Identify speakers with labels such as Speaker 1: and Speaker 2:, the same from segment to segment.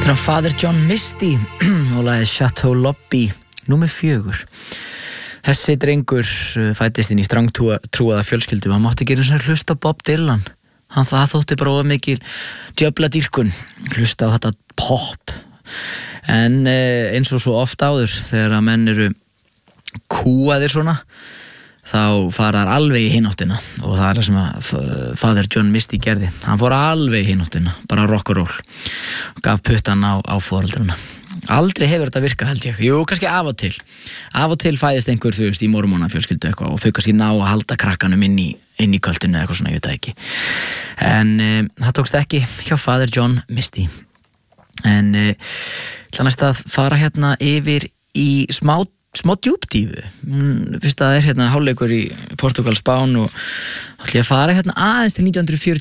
Speaker 1: Father John Misty og lagið Chateau Lobby númer 4. Þessi drengur fæddist inn í strangtrúaða fjölskyldu og hann mátti ekki einu sinni hlusta á Bob Dylan. Það þótti bara of mikil djöfladýrkun hlusta á þetta pop. En eins og svo oft áður þegar að menn eru kúaðir svona þá fara þær alveg í hináttina og það það sem að Father John Misty gerði. Hann fór alveg í hináttina, bara rock and roll og gaf puttan á foreldrana. Aldrei hefur þetta virkað held ég. Jú, kannski af og til. Af og til fæðist einhver, þú veist, í mormónafjölskyldu eitthvað og þau kannski ná að halda krakkanum inn í kvöldinu eða eitthvað svona, ég veit það ekki. En það tókst ekki hjá Father John Misty. En ætla næst að fara hérna yfir í smá djúpdífu. Fyrst að það hérna hálfleikur í Portugal Spán og ætla ég að fara hérna aðeins til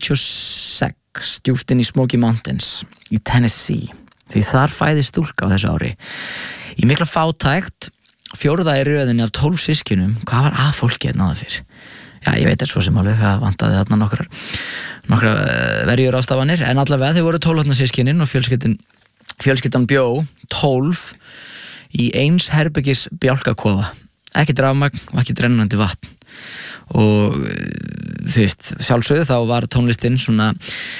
Speaker 1: 1946 djúpt inn í Smoky Mountains í Tennessee. Því þar fæðist stúlka á þessu ári. Í mikla fátækt, 4. í röðinni af 12 systkinum, hvað var að fólki hérna áður fyrr? Já, ég veit svo sem alveg, það vantaði þarna nokkra verjur ástafanir, en allavega þau voru 12 systkinin og fjölskyldan bjó 12 í eins herbergis bjálkakofa. Ekki rafmagn og ekki rennandi vatn. Og þú veist, sjálfsögðu þá var tónlistin svona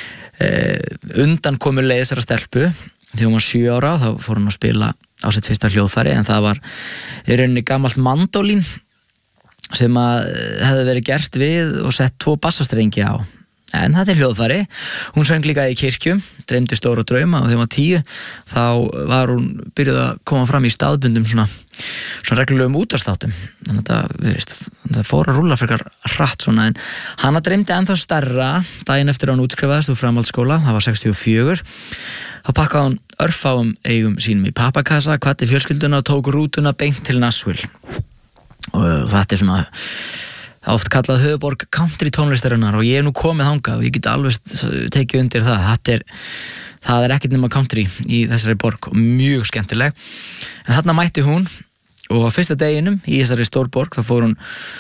Speaker 1: undankomuleið þessara stelpu. Þegar hún var 7 ára þá fór hún að spila á sitt fyrsta hljóðfæri en það var í rauninni gamalt mandólín sem að hefði verið gert við og sett 2 bassastrengi á. En þetta hljóðfæri. Hún söng líka í kirkjum, dreymdi stóra drauma og þegar hún var 10 þá var hún byrjuð að koma fram í staðbundum svona reglulegum útvarpsþáttum. Þannig að það fór að rúlla frekar hratt svona en hana dreymdi ennþá stærra daginn eftir að hún útskrifaðist úr framhaldsskóla, það var 64. Þá pakkaði hún örfáum eigum sínum í pappakassa, hvatti fjölskylduna og tók rútuna beint til Nashville. Og þetta svona oft kallað höfuborg country tónlistarinnar og ég nú komið þangað og ég get alveg tekið undir það. Það ekkert nema country í þessari borg og mjög skemmtileg. En þarna mætti hún og á fyrsta deginum í þessari stórborg þá fór hún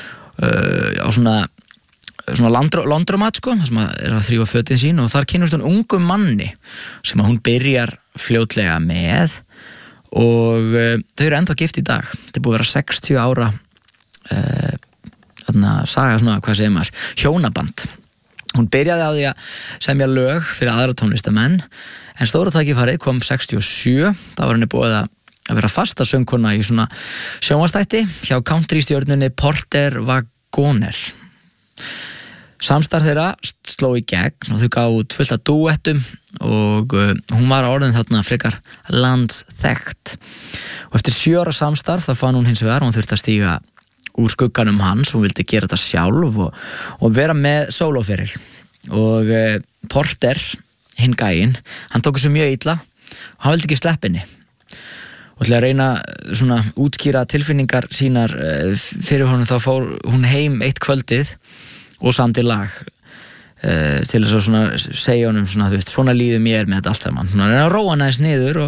Speaker 1: á svona landromat sko, þar sem að þrífa fötin sín og þar kynnust hún ungum manni sem að hún byrjar fljótlega með og þau eru ennþá gift í dag. Þetta búið að vera 60 ára saga svona, hvað segir maður, hjónaband. Hún byrjaði á því að semja lög fyrir aðra tónlistamenn en stóra tækifærið kom 67. Það var henni búið að vera fasta söngkona í svona sjónvarpsþætti hjá country-stjörnunni Porter Wagoner. Samstarf þeirra sló í gegn og þau gáfu út fullt af dúettum og hún var orðin þarna frekar landsþekkt. Og eftir 7 ára samstarf þá fann hún hins vegar og hún þurfti að stíga úr skugganum hans, hún vildi gera þetta sjálf og vera með sólóferil. Og Porter, hinn gæinn, hann tók þessu mjög illa og hann vildi ekki sleppa henni. Og til að reyna svona útskýra tilfinningar sínar fyrir honum þá fór hún heim eitt kvöldið og samdi lag til þess að svona segja honum svona, þú veist, svona líður mér með þetta allt saman. Hún reyna að róa hann aðeins niður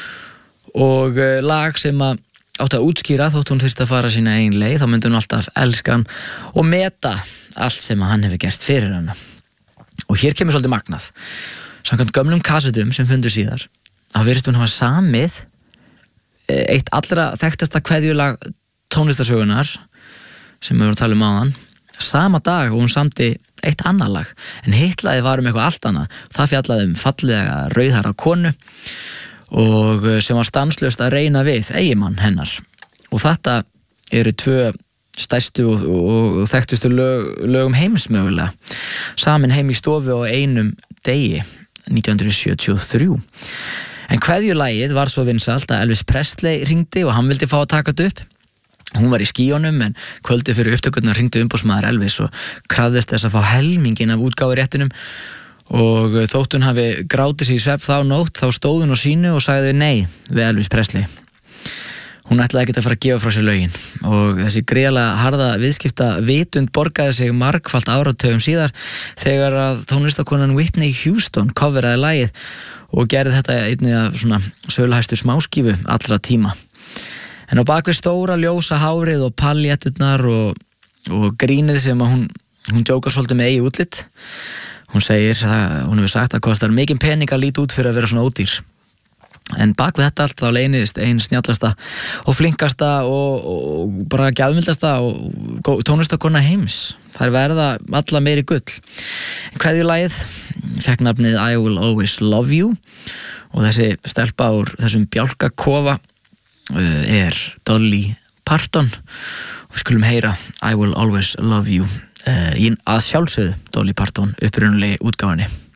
Speaker 1: og lag sem að átti að útskýra þótt hún þyrfti að fara sína eigin leið, þá myndi hún alltaf elska hann og meta allt sem hann hefur gert fyrir hana. Og hér kemur svolítið magnað. Samkvæmt gömlum kassetum sem fundur síðar, þá virðist hún hafa samið eitt allra þekktasta kveðjulag tónlistarsögunar sem við vorum að tala um áðan, sama dag og hún samdi eitt annað lag, en hitt lagið var eitthvað allt annað. Það fjallaði fallega rauðhærða konu og sem var stanslaust að reyna við eiginmann hennar. Og þetta eru 2 stærstu og þekktustu lögum heims mögulega. Samin heim í stofu á einum degi 1973. En kveðjulagið var svo vinsælt að Elvis Presley hringdi og hann vildi fá að taka þetta upp. Hún var í skíunum en kvöldi fyrir upptökurnar hringdi umboðsmaður Elvis og krafðist þess að fá helmingin af útgáfuréttinum. Og þótt hún hafi grátið sig í svefn þá nótt, þá stóð hún á sínu og sagði nei við Elvis Presley. Hún ætlaði ekki að fara að gefa frá sér lögin og þessi gríðarlega harða viðskipta vitund borgaði sig margfalt áratugum síðar þegar að tónlistakonan Whitney Houston coveraði lagið og gerði þetta einnig af svona söluhæstu smáskífu allra tíma. En á bakvið stóra ljósa hárið og paljetturnar og grínið sem að hún djókar svolítið með eigi útlit. Hún segir, hún hefur sagt að kostar mikinn pening að líta út fyrir að vera svona ódýr. En bak við þetta allt þá leynist ein snjallasta og flinkasta og bara gjafmildasta og tónlistakona heims. Þær verða alla meiri gull. Kveðjulagið fékk nafnið I Will Always Love You og þessi stelpa úr þessum bjálkakofa Dolly Parton og við skulum heyra I Will Always Love You að sjálfsögðu Dolly Parton upprunalegi útgáfunni.